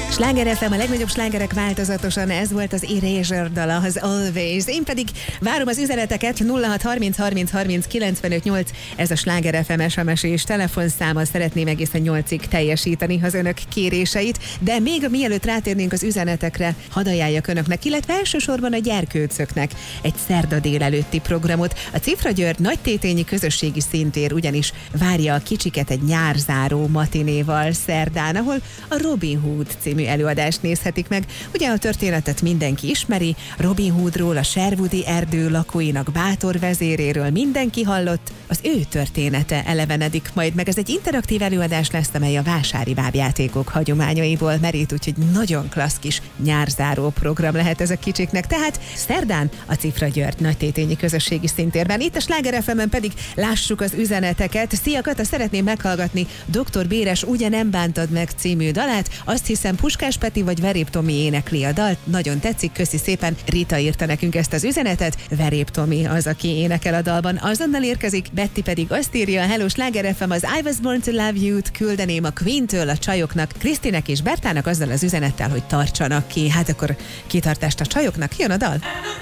Sláger FM, a legnagyobb slágerek változatosan, ez volt az Erasure dala, az Always. Én pedig várom az üzeneteket, 06 30 30 30 95 8, ez a Sláger FM SMS és telefonszáma, szeretném egészen 8-ig teljesíteni az önök kéréseit, de még mielőtt rátérnénk az üzenetekre, hadd ajánljak önöknek, illetve elsősorban a gyerkőcöknek egy szerda délelőtti programot. A Cifra György nagytétényi közösségi színtér ugyanis várja a kicsiket egy nyárzáró matinéval szerdán, ahol a Robin Hood című előadást nézhetik meg. Ugye a történetet mindenki ismeri, Robin Hoodról, a Sherwoodi erdő lakóinak bátor vezéréről mindenki hallott, az ő története elevenedik majd meg. Ez egy interaktív előadás lesz, amely a vásári bábjátékok hagyományaiból merít, úgyhogy nagyon klassz kis nyárzáró program lehet ez a kicsiknek. Tehát szerdán a Cifra György nagytétényi közösségi színtérben. Itt a Sláger FM-en pedig lássuk az üzeneteket. Szia Kata, szeretném meghallgatni Dr. Béres Ugye nem bántad meg című dalát. Azt hiszem Puskás Peti vagy Verép Tomi énekli a dalt. Nagyon tetszik, köszi szépen. Rita írta nekünk ezt az üzenetet. Verép Tomi az, aki énekel a dalban. Azonnal érkezik. Betty pedig azt írja: Hello Sláger FM, az I Was Born to Love You-t küldeném a Queen-től a csajoknak, Krisztinek és Bertának azzal az üzenettel, hogy tartsanak ki. Hát akkor kitartást a csajoknak, jön a dal.